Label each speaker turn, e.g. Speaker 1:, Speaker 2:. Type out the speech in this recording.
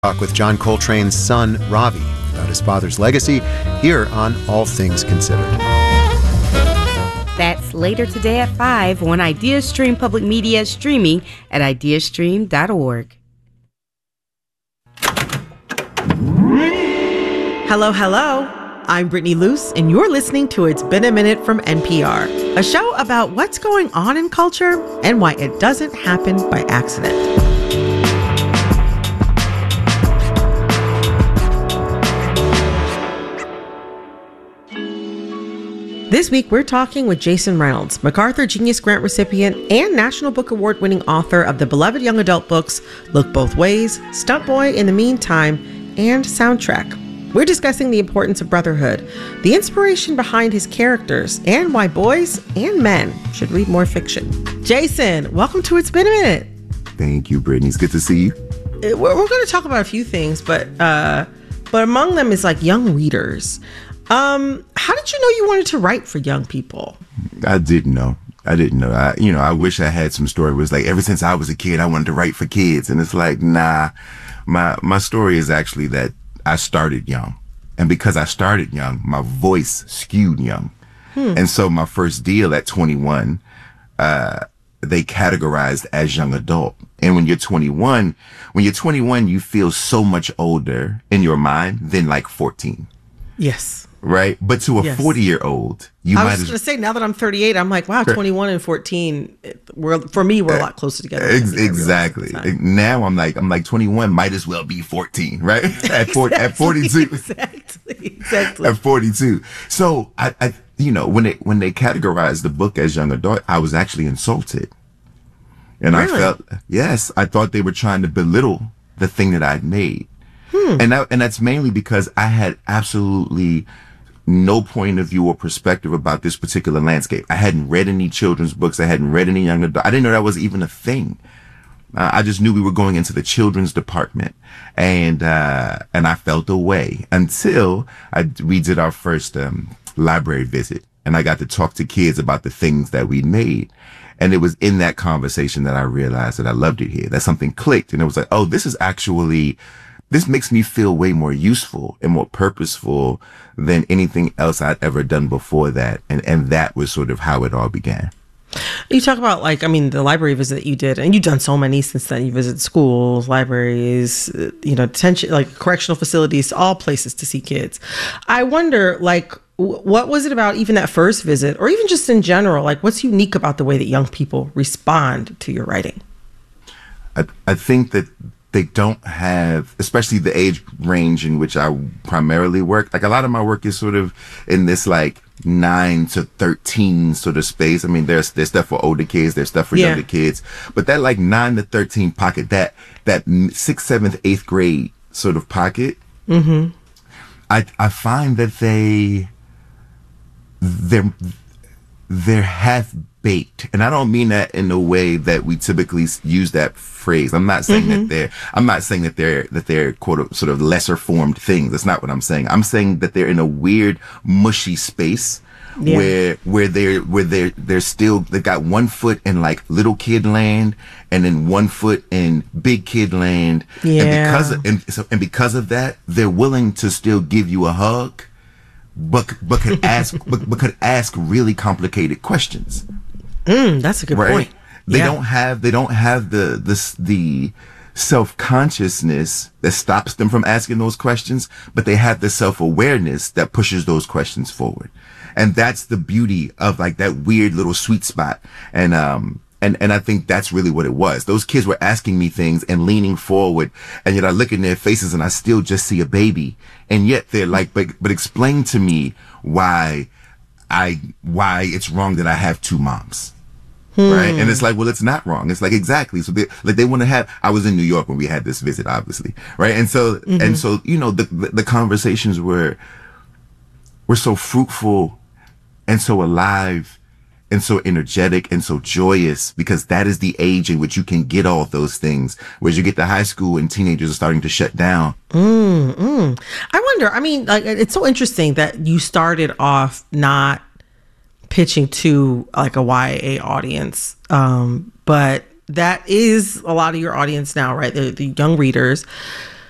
Speaker 1: Talk with John Coltrane's son, Ravi, about his father's legacy here on All Things Considered.
Speaker 2: That's later today at 5 on IdeaStream Public Media, streaming at ideastream.org.
Speaker 3: Hello, hello. I'm Brittany Luce, and you're listening to It's Been a Minute from NPR, a show about what's going on in culture and why it doesn't happen by accident. This week, we're talking with Jason Reynolds, MacArthur Genius Grant recipient and National Book Award-winning author of the beloved young adult books Look Both Ways, Stunt Boy in the Meantime, and Soundtrack. We're discussing the importance of brotherhood, the inspiration behind his characters, and why boys and men should read more fiction. Jason, welcome to It's Been a Minute.
Speaker 4: Thank you, Brittany. It's good to see you.
Speaker 3: We're going to talk about a few things, but among them is like young readers. How did you know you wanted to write for young people?
Speaker 4: I didn't know. I wish I had some story. It was like, ever since I was a kid, I wanted to write for kids. And it's like, nah, my story is actually that I started young. And because I started young, my voice skewed young. And so my first deal at 21, they categorized as young adult. And when you're 21, you feel so much older in your mind than like 14.
Speaker 3: Yes.
Speaker 4: Right. But to a 40-year-old,
Speaker 3: I was going to say, now that I'm 38, I'm like, wow, 21 and 14, we're a lot closer together.
Speaker 4: Exactly. Now I'm like 21 might as well be 14, right? At 42. Exactly. At 42. So I when they categorized the book as young adult, I was actually insulted. And really? I thought they were trying to belittle the thing that I'd made. And that's mainly because I had absolutely no point of view or perspective about this particular landscape. I hadn't read any children's books. I hadn't read any young adult. I didn't know that was even a thing. I just knew we were going into the children's department, and I felt away until we did our first library visit, and I got to talk to kids about the things that we made. And it was in that conversation that I realized that I loved it here. That something clicked, and it was like, oh, this makes me feel way more useful and more purposeful than anything else I'd ever done before that. And that was sort of how it all began.
Speaker 3: You talk about the library visit that you did, and you've done so many since then. You visit schools, libraries, detention, like correctional facilities, all places to see kids. I wonder, what was it about even that first visit, or even just in general, what's unique about the way that young people respond to your writing?
Speaker 4: I think that they don't have, especially the age range in which I primarily work. Like, a lot of my work is sort of in this 9 to 13 sort of space. I mean, there's stuff for older kids, there's stuff for younger kids, but that 9 to 13 pocket, that 6th, 7th, 8th grade sort of pocket, I find that they're half baked, and I don't mean that in the way that we typically use that phrase. I'm not saying that they're quote sort of lesser formed things. That's not what I'm saying. I'm saying that they're in a weird mushy space where they're still, they've got one foot in little kid land and then one foot in big kid land. And because of that, they're willing to still give you a hug, but could ask really complicated questions.
Speaker 3: That's a good point.
Speaker 4: They don't have the self-consciousness that stops them from asking those questions, but they have the self-awareness that pushes those questions forward. And that's the beauty of that weird little sweet spot. And I think that's really what it was. Those kids were asking me things and leaning forward, and yet I look in their faces and I still just see a baby. And yet they're but explain to me why it's wrong that I have two moms. Right. And it's well, it's not wrong. It's exactly. So they want to have, I was in New York when we had this visit, obviously. Right. And so, the conversations were so fruitful and so alive and so energetic and so joyous, because that is the age in which you can get all those things. Whereas you get to high school and teenagers are starting to shut down.
Speaker 3: I wonder, it's so interesting that you started off not pitching to a YA audience, but that is a lot of your audience now, right? The young readers.